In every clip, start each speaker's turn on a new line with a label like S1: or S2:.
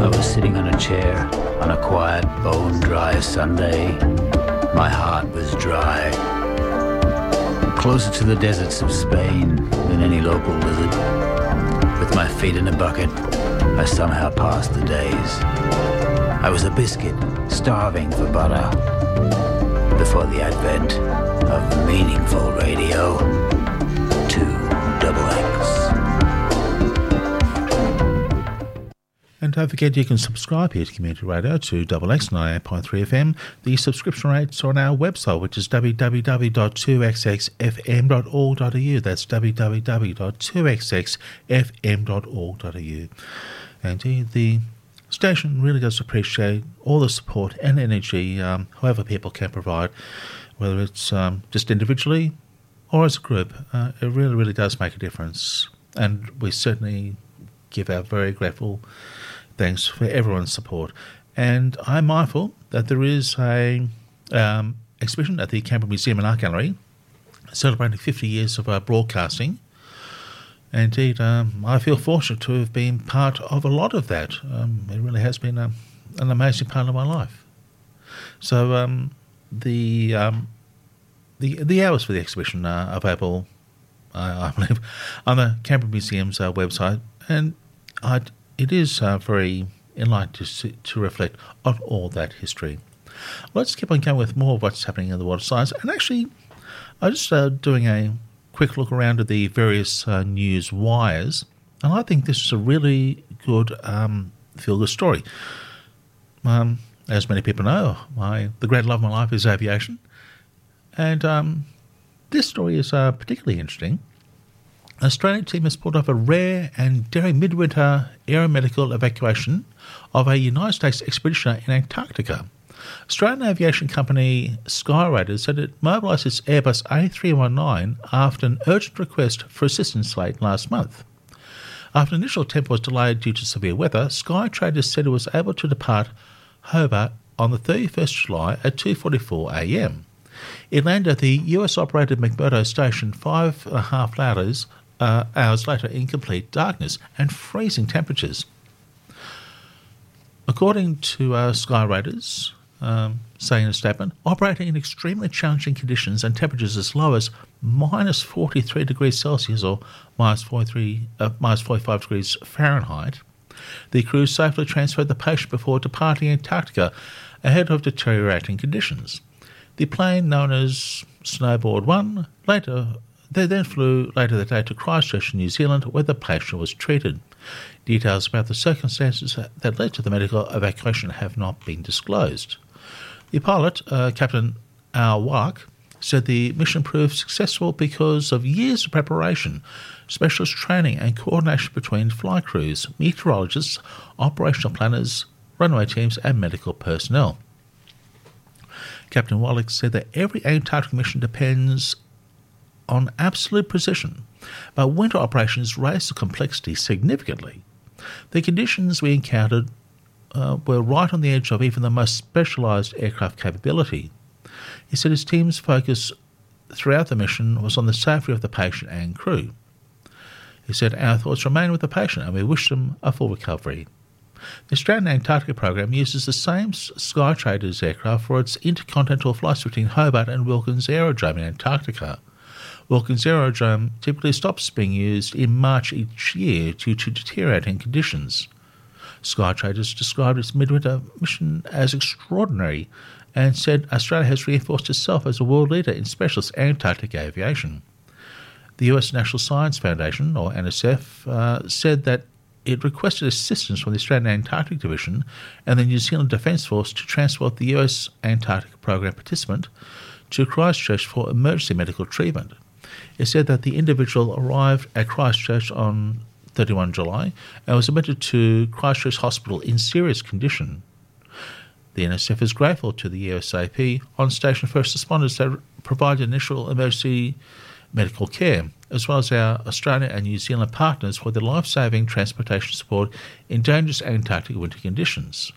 S1: I was sitting on a chair on a quiet, bone-dry Sunday. My heart was dry. Closer to the deserts of Spain than any local wizard. With my feet in a bucket, I somehow passed the days. I was a biscuit, starving for butter. Before the advent of meaningful radio, 2XX.
S2: And don't forget you can subscribe here to Community Radio to XX 98.3 FM. The subscription rates are on our website, which is www.2xxfm.org.au. That's www.2xxfm.org.au. And the station really does appreciate all the support and energy, however people can provide, whether it's just individually or as a group. It really, really does make a difference. And we certainly give our very grateful thanks for everyone's support. And I'm mindful that there is a exhibition at the Canberra Museum and Art Gallery celebrating 50 years of broadcasting. Indeed, I feel fortunate to have been part of a lot of that. It really has been an amazing part of my life. So the hours for the exhibition are available, I believe, on the Canberra Museum's website, and it is very enlightening to reflect on all that history. Let's keep on going with more of what's happening in the world of science. And actually, I'm just doing a quick look around at the various news wires, and I think this is a really good feel-good story. As many people know, the great love of my life is aviation, and this story is particularly interesting. An Australian team has pulled off a rare and daring midwinter aeromedical evacuation of a United States expeditioner in Antarctica. Australian aviation company Skyraider said it mobilised its Airbus A319 after an urgent request for assistance late last month. After an initial attempt was delayed due to severe weather, Skytrader said it was able to depart Hobart on the 31st July at 2:44 a.m. It landed at the US-operated McMurdo station 5.5 hours later in complete darkness and freezing temperatures. According to Skyraiders, saying in a statement, operating in extremely challenging conditions and temperatures as low as minus 43 degrees Celsius or minus 45 degrees Fahrenheit, the crew safely transferred the patient before departing Antarctica ahead of deteriorating conditions. The plane, known as Snowboard 1, they then flew later that day to Christchurch, New Zealand, where the patient was treated. Details about the circumstances that led to the medical evacuation have not been disclosed. The pilot, Captain Al Wak, said the mission proved successful because of years of preparation, specialist training and coordination between flight crews, meteorologists, operational planners, runway teams and medical personnel. Captain Wallach said that every Antarctic mission depends on absolute precision, but winter operations raised the complexity significantly. The conditions we encountered were right on the edge of even the most specialised aircraft capability. He said his team's focus throughout the mission was on the safety of the patient and crew. He said, "Our thoughts remain with the patient and we wish them a full recovery." The Australian Antarctica program uses the same Skytraders aircraft for its intercontinental flights between Hobart and Wilkins Aerodrome in Antarctica. Wilkins Aerodrome typically stops being used in March each year due to deteriorating conditions. Skytraders described its midwinter mission as extraordinary and said Australia has reinforced itself as a world leader in specialist Antarctic aviation. The US National Science Foundation, or NSF, said that it requested assistance from the Australian Antarctic Division and the New Zealand Defence Force to transport the US Antarctic Program participant to Christchurch for emergency medical treatment. It said that the individual arrived at Christchurch on 31 July and was admitted to Christchurch Hospital in serious condition. The NSF is grateful to the USAP on-station first responders that provided initial emergency medical care, as well as our Australian and New Zealand partners for their life-saving transportation support in dangerous Antarctic winter conditions.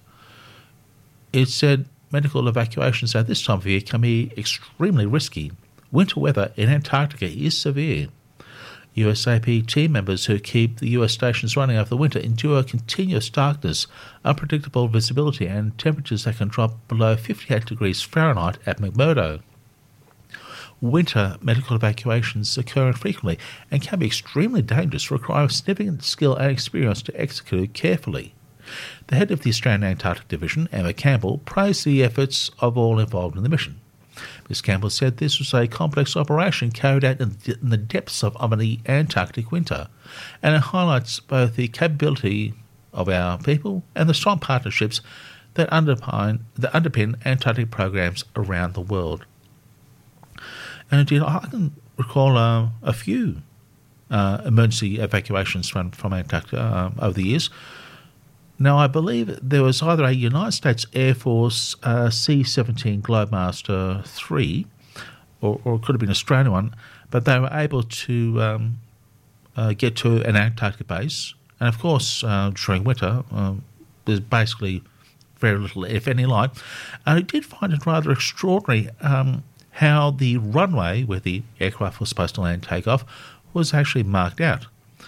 S2: It said medical evacuations at this time of year can be extremely risky. Winter weather in Antarctica is severe. USAP team members who keep the US stations running over the winter endure continuous darkness, unpredictable visibility and temperatures that can drop below 58 degrees Fahrenheit at McMurdo. Winter medical evacuations occur infrequently and can be extremely dangerous, requiring significant skill and experience to execute carefully. The head of the Australian Antarctic Division, Emma Campbell, praised the efforts of all involved in the mission. Ms Campbell said this was a complex operation carried out in the depths of the Antarctic winter, and it highlights both the capability of our people and the strong partnerships that underpin Antarctic programs around the world. And indeed, I can recall a few emergency evacuations from Antarctica over the years. Now, I believe there was either a United States Air Force C-17 Globemaster 3, or it could have been an Australian one, but they were able to get to an Antarctic base. And of course, during winter, there's basically very little, if any, light. And I did find it rather extraordinary how the runway where the aircraft was supposed to land and take off was actually marked out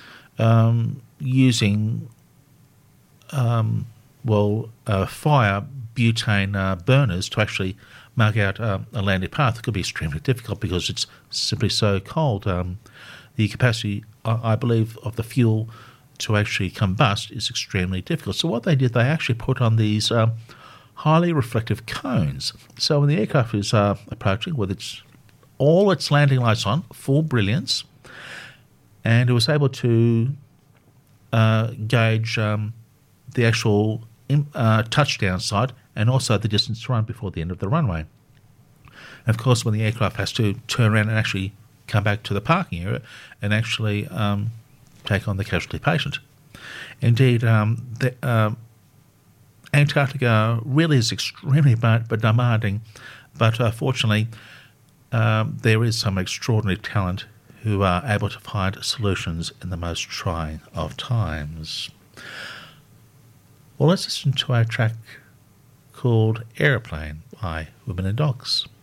S2: using fire butane burners to actually mark out a landing path. It could be extremely difficult because it's simply so cold. The capacity, I believe, of the fuel to actually combust is extremely difficult. So what they did, they actually put on these highly reflective cones. So when the aircraft is approaching with all its landing lights on, full brilliance, and it was able to gauge the actual touchdown site and also the distance to run before the end of the runway. And of course, when the aircraft has to turn around and actually come back to the parking area and actually take on the casualty patient. Indeed, Antarctica really is extremely demanding, but fortunately there is some extraordinary talent who are able to find solutions in the most trying of times. Well, let's listen to our track called Aeroplane by Women and Dogs.